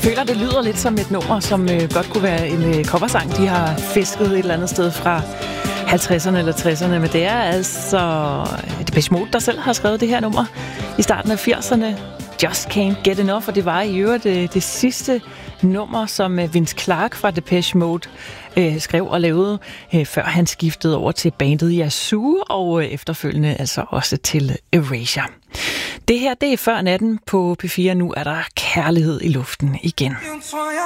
føler, det lyder lidt som et nummer, som godt kunne være en coversang, de har fisket et eller andet sted fra 50'erne eller 60'erne, men det er altså Depeche Mode, der selv har skrevet det her nummer i starten af 80'erne. Just Can't Get Enough, og det var i øvrigt det sidste nummer, som Vince Clarke fra Depeche Mode skrev og lavede, før han skiftede over til bandet Yazoo, og efterfølgende altså også til Erasure. Det her, det er Før Natten på P4. Nu er der kærlighed i luften igen.